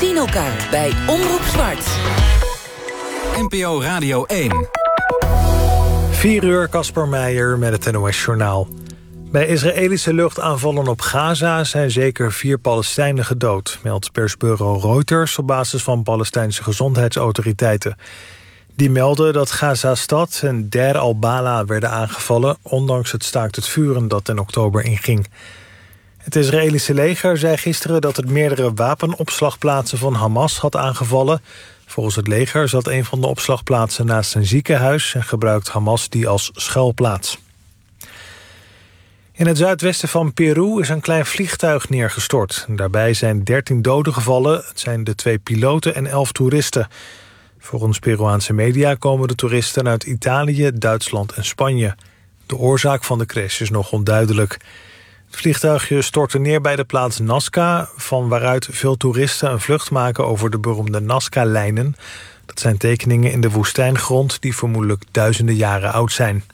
zien elkaar bij Omroep Zwart. NPO Radio 1. 4 uur, Casper Meijer met het NOS-journaal. Bij Israëlische luchtaanvallen op Gaza zijn zeker 4 Palestijnen gedood, meldt persbureau Reuters op basis van Palestijnse gezondheidsautoriteiten. Die melden dat Gaza-stad en Deir al-Bala werden aangevallen, ondanks het staakt het vuren dat in oktober inging. Het Israëlische leger zei gisteren dat het meerdere wapenopslagplaatsen van Hamas had aangevallen. Volgens het leger zat een van de opslagplaatsen naast een ziekenhuis en gebruikt Hamas die als schuilplaats. In het zuidwesten van Peru is een klein vliegtuig neergestort. Daarbij zijn 13 doden gevallen. Het zijn de 2 piloten en 11 toeristen. Volgens Peruaanse media komen de toeristen uit Italië, Duitsland en Spanje. De oorzaak van de crash is nog onduidelijk. Het vliegtuigje stortte neer bij de plaats Nazca, van waaruit veel toeristen een vlucht maken over de beroemde Nazca-lijnen. Dat zijn tekeningen in de woestijngrond die vermoedelijk duizenden jaren oud zijn.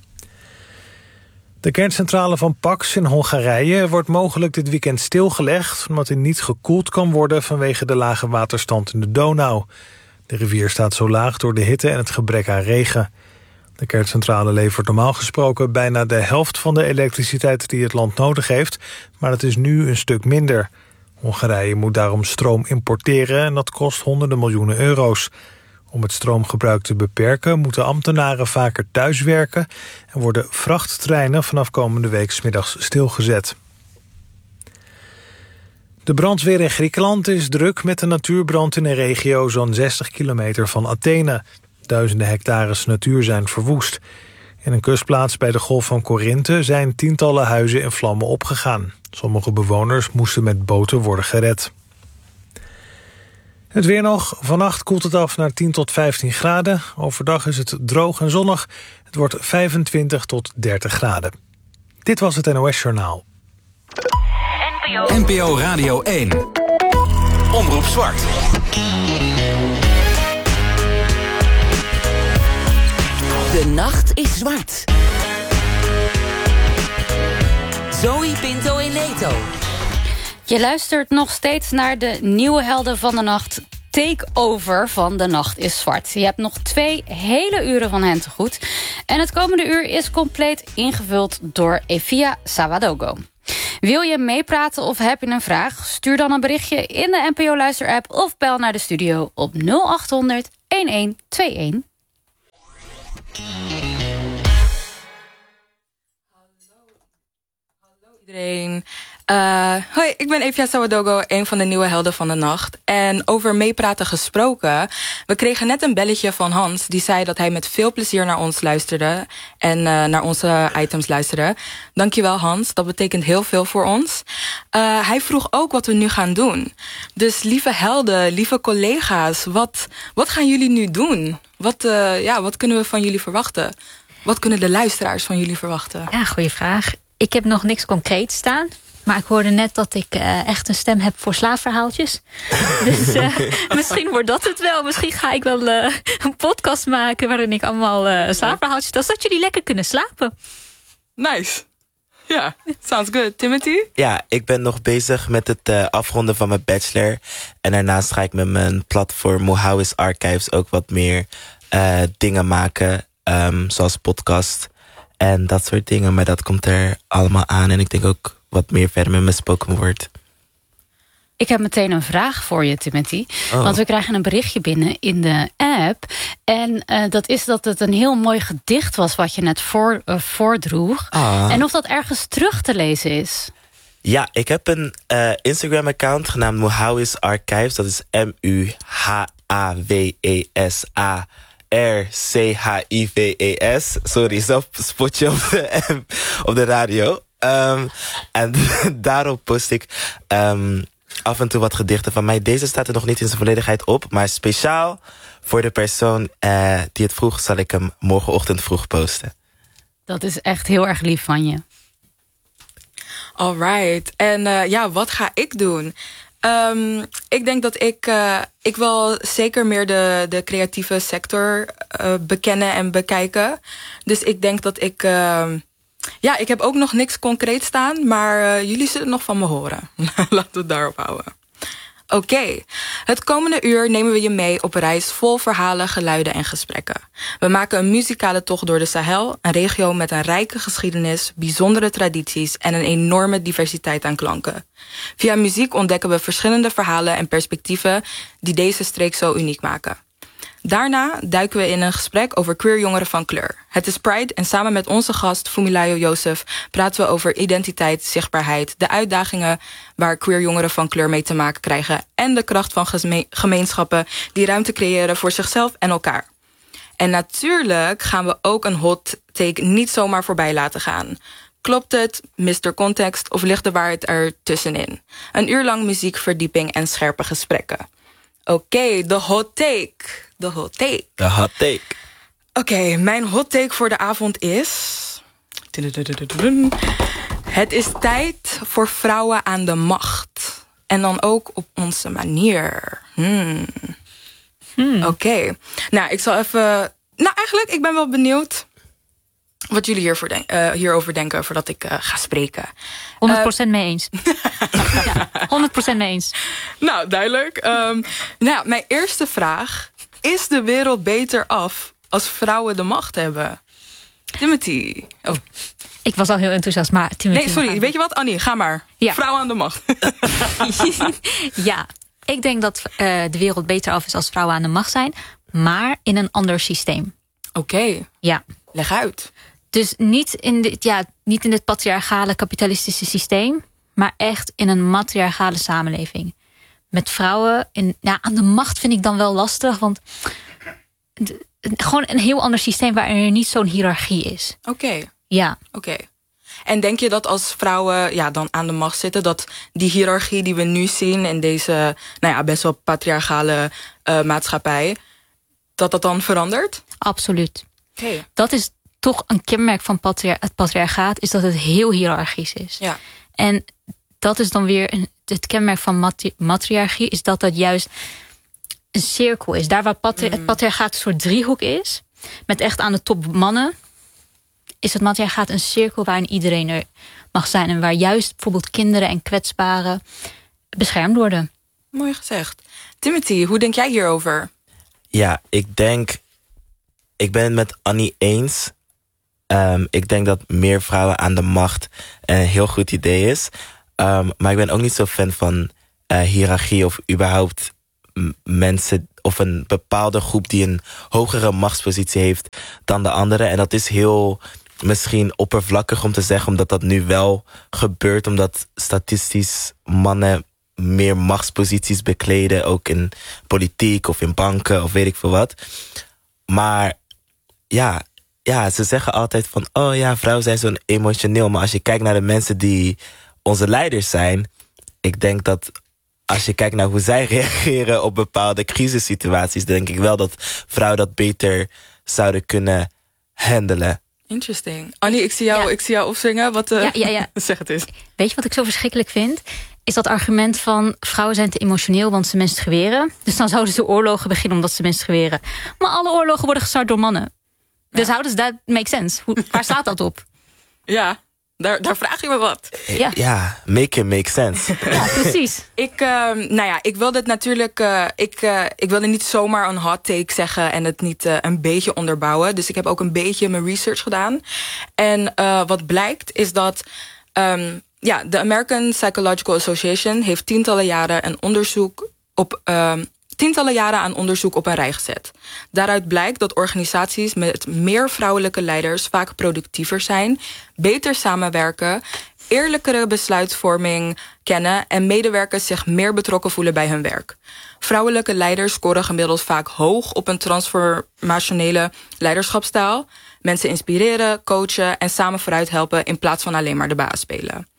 De kerncentrale van Paks in Hongarije wordt mogelijk dit weekend stilgelegd, omdat die niet gekoeld kan worden vanwege de lage waterstand in de Donau. De rivier staat zo laag door de hitte en het gebrek aan regen. De kerncentrale levert normaal gesproken bijna de helft van de elektriciteit die het land nodig heeft, maar dat is nu een stuk minder. Hongarije moet daarom stroom importeren en dat kost honderden miljoenen euro's. Om het stroomgebruik te beperken moeten ambtenaren vaker thuiswerken en worden vrachttreinen vanaf komende week 's middags stilgezet. De brandweer in Griekenland is druk met een natuurbrand in een regio zo'n 60 kilometer van Athene. Duizenden hectares natuur zijn verwoest. In een kustplaats bij de Golf van Korinthe zijn tientallen huizen in vlammen opgegaan. Sommige bewoners moesten met boten worden gered. Het weer nog. Vannacht koelt het af naar 10 tot 15 graden. Overdag is het droog en zonnig. Het wordt 25 tot 30 graden. Dit was het NOS Journaal. NPO Radio 1. Omroep Zwart. De nacht is zwart. Zoe Pinto in Leto. Je luistert nog steeds naar de nieuwe helden van de nacht. Takeover van De Nacht is Zwart. Je hebt nog 2 hele uren van hen te goed. En het komende uur is compleet ingevuld door Evia Sawadogo. Wil je meepraten of heb je een vraag? Stuur dan een berichtje in de NPO Luister-app of bel naar de studio op 0800 1121. Hallo iedereen. Hoi, ik ben Evia Sawadogo, een van de nieuwe helden van de nacht. En over meepraten gesproken, we kregen net een belletje van Hans. Die zei dat hij met veel plezier naar ons luisterde en naar onze items luisterde. Dankjewel Hans, dat betekent heel veel voor ons. Hij vroeg ook wat we nu gaan doen. Dus lieve helden, lieve collega's, wat gaan jullie nu doen? Wat kunnen we van jullie verwachten? Wat kunnen de luisteraars van jullie verwachten? Ja, goeie vraag. Ik heb nog niks concreets staan. Maar ik hoorde net dat ik echt een stem heb voor slaapverhaaltjes. Dus misschien wordt dat het wel. Misschien ga ik wel een podcast maken waarin ik allemaal slaapverhaaltjes... zodat jullie lekker kunnen slapen. Nice. Ja, sounds good. Timothy? Ja, ik ben nog bezig met het afronden van mijn bachelor. En daarnaast ga ik met mijn platform Mohawis Archives ook wat meer dingen maken. Zoals podcast en dat soort dingen. Maar dat komt er allemaal aan. En ik denk ook wat meer verder met mijn spoken word. Ik heb meteen een vraag voor je, Timothy. Oh. Want we krijgen een berichtje binnen in de app. En dat is dat het een heel mooi gedicht was wat je net voordroeg. En of dat ergens terug te lezen is. Ja, ik heb een Instagram-account genaamd Mohawis Archives. Dat is MUHAWSARCHIVES. Sorry, zelf spotje op de radio. En daarop post ik af en toe wat gedichten van mij. Deze staat er nog niet in zijn volledigheid op. Maar speciaal voor de persoon die het vroeg, zal ik hem morgenochtend vroeg posten. Dat is echt heel erg lief van je. Alright. En wat ga ik doen? Ik denk dat ik wil zeker meer de creatieve sector bekennen en bekijken. Dus ik denk dat ik heb ook nog niks concreet staan, maar jullie zullen nog van me horen. Laten we het daarop houden. Oké, het komende uur nemen we je mee op een reis vol verhalen, geluiden en gesprekken. We maken een muzikale tocht door de Sahel, een regio met een rijke geschiedenis, bijzondere tradities en een enorme diversiteit aan klanken. Via muziek ontdekken we verschillende verhalen en perspectieven die deze streek zo uniek maken. Daarna duiken we in een gesprek over queer jongeren van kleur. Het is Pride en samen met onze gast Fumilayo Joseph praten we over identiteit, zichtbaarheid, de uitdagingen waar queer jongeren van kleur mee te maken krijgen en de kracht van gemeenschappen die ruimte creëren voor zichzelf en elkaar. En natuurlijk gaan we ook een hot take niet zomaar voorbij laten gaan. Klopt het, Mr. Context of ligt de waarheid er tussenin? Een uur lang muziek, verdieping en scherpe gesprekken. Oké, de hot take. De hot take. De hot take. Oké, mijn hot take voor de avond is... Het is tijd voor vrouwen aan de macht. En dan ook op onze manier. Oké. Nou, ik zal even... Nou, eigenlijk, ik ben wel benieuwd wat jullie hierover denken voordat ik ga spreken. 100% mee eens. Ja, 100% mee eens. Nou, duidelijk. Nou, mijn eerste vraag. Is de wereld beter af als vrouwen de macht hebben? Timothy. Oh. Ik was al heel enthousiast, maar Timothy... Nee, sorry. Weet je wat, Annie? Ga maar. Ja. Vrouwen aan de macht. Ja, ik denk dat de wereld beter af is als vrouwen aan de macht zijn. Maar in een ander systeem. Oké. Ja. Leg uit. Dus niet in dit patriarchale kapitalistische systeem, maar echt in een matriarchale samenleving. Met vrouwen aan de macht vind ik dan wel lastig, want gewoon een heel ander systeem waarin er niet zo'n hiërarchie is. Oké. Ja. Oké. En denk je dat als vrouwen dan aan de macht zitten, dat die hiërarchie die we nu zien in deze best wel patriarchale maatschappij, dat dan verandert? Absoluut. Oké. Dat is toch een kenmerk van het patriarchaat, is dat het heel hiërarchisch is. Ja. En dat is dan weer het kenmerk van matriarchie, is dat juist een cirkel is. Daar waar het patriarchaat een soort driehoek is, met echt aan de top mannen, is het matriarchaat een cirkel waarin iedereen er mag zijn. En waar juist bijvoorbeeld kinderen en kwetsbaren beschermd worden. Mooi gezegd. Timothy, hoe denk jij hierover? Ja, ik ben het met Annie eens. Ik denk dat meer vrouwen aan de macht een heel goed idee is. Maar ik ben ook niet zo fan van hiërarchie of überhaupt mensen of een bepaalde groep die een hogere machtspositie heeft dan de andere. En dat is heel misschien oppervlakkig om te zeggen, omdat dat nu wel gebeurt, omdat statistisch mannen meer machtsposities bekleden, ook in politiek of in banken of weet ik veel wat. Maar ja, ze zeggen altijd van, oh ja, vrouwen zijn zo emotioneel. Maar als je kijkt naar de mensen die onze leiders zijn, ik denk dat als je kijkt naar hoe zij reageren op bepaalde crisissituaties, denk ik wel dat vrouwen dat beter zouden kunnen handelen. Interesting. Annie, ik zie jou opzwingen. Wat, ja. Zeg het eens. Weet je wat ik zo verschrikkelijk vind? Is dat argument van vrouwen zijn te emotioneel, want ze menstrueren. Dus dan zouden ze oorlogen beginnen omdat ze menstrueren. Maar alle oorlogen worden gestart door mannen. Dus how does that make sense? Waar slaat dat op? Ja, daar vraag je me wat. Ja, make it make sense. Ja, precies. Ik wil dit natuurlijk... ik wilde niet zomaar een hot take zeggen en het niet een beetje onderbouwen. Dus ik heb ook een beetje mijn research gedaan. En wat blijkt is dat de American Psychological Association heeft tientallen jaren aan onderzoek op een rij gezet. Daaruit blijkt dat organisaties met meer vrouwelijke leiders vaak productiever zijn, beter samenwerken, eerlijkere besluitvorming kennen en medewerkers zich meer betrokken voelen bij hun werk. Vrouwelijke leiders scoren gemiddeld vaak hoog op een transformationele leiderschapsstijl. Mensen inspireren, coachen en samen vooruit helpen in plaats van alleen maar de baas spelen.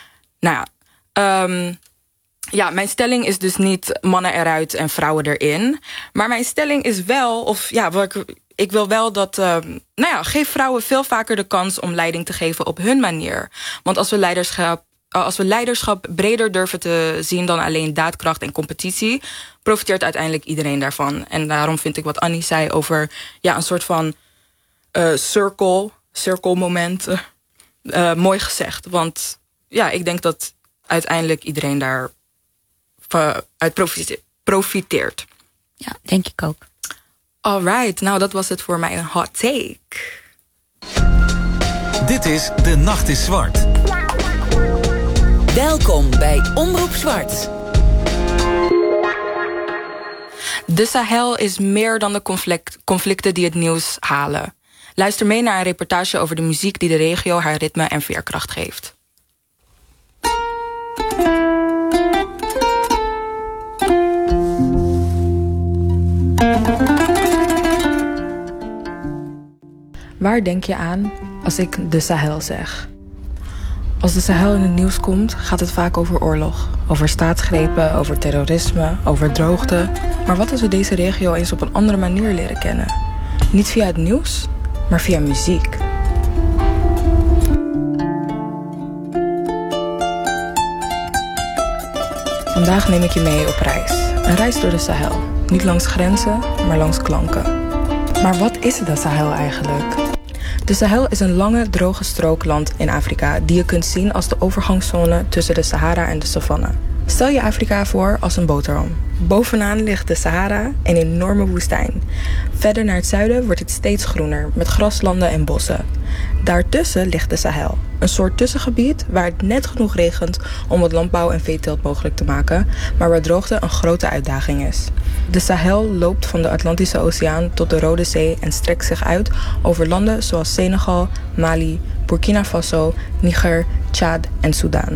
Mijn stelling is dus niet mannen eruit en vrouwen erin. Maar mijn stelling is wel, ik wil wel dat... geef vrouwen veel vaker de kans om leiding te geven op hun manier. Want als we leiderschap breder durven te zien dan alleen daadkracht en competitie, profiteert uiteindelijk iedereen daarvan. En daarom vind ik wat Annie zei over een soort van circle moment mooi gezegd. Want ik denk dat uiteindelijk iedereen daar profiteert. Ja, denk ik ook. Alright, nou dat was het voor mijn hot take. Dit is De Nacht is Zwart. Welkom bij Omroep Zwart. De Sahel is meer dan de conflicten die het nieuws halen. Luister mee naar een reportage over de muziek die de regio haar ritme en veerkracht geeft. Waar denk je aan als ik de Sahel zeg? Als de Sahel in het nieuws komt, gaat het vaak over oorlog. Over staatsgrepen, over terrorisme, over droogte. Maar wat als we deze regio eens op een andere manier leren kennen? Niet via het nieuws, maar via muziek. Vandaag neem ik je mee op reis. Een reis door de Sahel. Niet langs grenzen, maar langs klanken. Maar wat is de Sahel eigenlijk? De Sahel is een lange, droge strook land in Afrika die je kunt zien als de overgangszone tussen de Sahara en de savanne. Stel je Afrika voor als een boterham. Bovenaan ligt de Sahara, een enorme woestijn. Verder naar het zuiden wordt het steeds groener, met graslanden en bossen. Daartussen ligt de Sahel, een soort tussengebied waar het net genoeg regent om wat landbouw en veeteelt mogelijk te maken, maar waar droogte een grote uitdaging is. De Sahel loopt van de Atlantische Oceaan tot de Rode Zee en strekt zich uit over landen zoals Senegal, Mali, Burkina Faso, Niger, Tjaad en Soedan.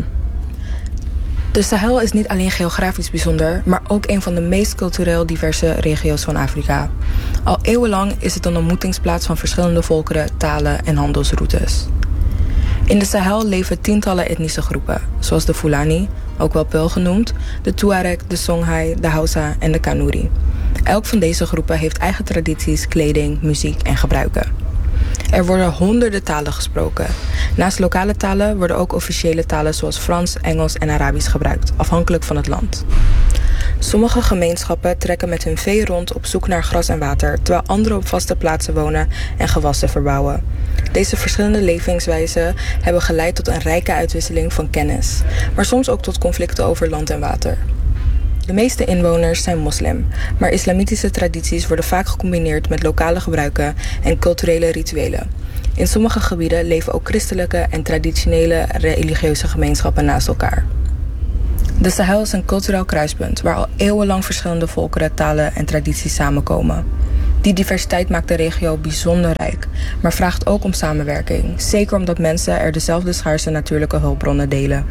De Sahel is niet alleen geografisch bijzonder, maar ook een van de meest cultureel diverse regio's van Afrika. Al eeuwenlang is het een ontmoetingsplaats van verschillende volkeren, talen en handelsroutes. In de Sahel leven tientallen etnische groepen, zoals de Fulani, ook wel Peul genoemd, de Tuareg, de Songhai, de Hausa en de Kanuri. Elk van deze groepen heeft eigen tradities, kleding, muziek en gebruiken. Er worden honderden talen gesproken. Naast lokale talen worden ook officiële talen zoals Frans, Engels en Arabisch gebruikt, afhankelijk van het land. Sommige gemeenschappen trekken met hun vee rond op zoek naar gras en water, terwijl anderen op vaste plaatsen wonen en gewassen verbouwen. Deze verschillende levenswijzen hebben geleid tot een rijke uitwisseling van kennis, maar soms ook tot conflicten over land en water. De meeste inwoners zijn moslim, maar islamitische tradities worden vaak gecombineerd met lokale gebruiken en culturele rituelen. In sommige gebieden leven ook christelijke en traditionele religieuze gemeenschappen naast elkaar. De Sahel is een cultureel kruispunt waar al eeuwenlang verschillende volkeren, talen en tradities samenkomen. Die diversiteit maakt de regio bijzonder rijk, maar vraagt ook om samenwerking, zeker omdat mensen er dezelfde schaarse natuurlijke hulpbronnen delen.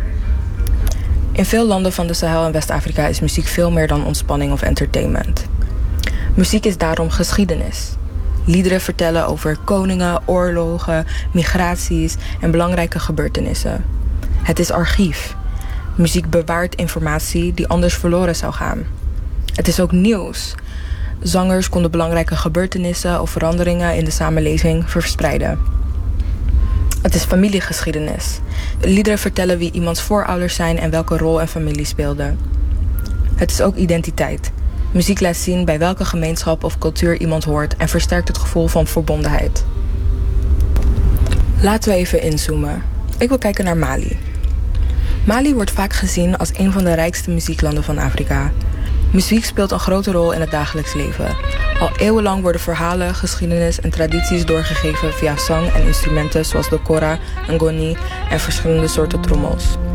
In veel landen van de Sahel en West-Afrika is muziek veel meer dan ontspanning of entertainment. Muziek is daarom geschiedenis. Liederen vertellen over koningen, oorlogen, migraties en belangrijke gebeurtenissen. Het is archief. Muziek bewaart informatie die anders verloren zou gaan. Het is ook nieuws. Zangers konden belangrijke gebeurtenissen of veranderingen in de samenleving verspreiden. Het is familiegeschiedenis. Liederen vertellen wie iemands voorouders zijn en welke rol een familie speelde. Het is ook identiteit. Muziek laat zien bij welke gemeenschap of cultuur iemand hoort en versterkt het gevoel van verbondenheid. Laten we even inzoomen. Ik wil kijken naar Mali. Mali wordt vaak gezien als een van de rijkste muzieklanden van Afrika. Muziek speelt een grote rol in het dagelijks leven. Al eeuwenlang worden verhalen, geschiedenis en tradities doorgegeven via zang en instrumenten zoals de kora, ngoni en verschillende soorten trommels.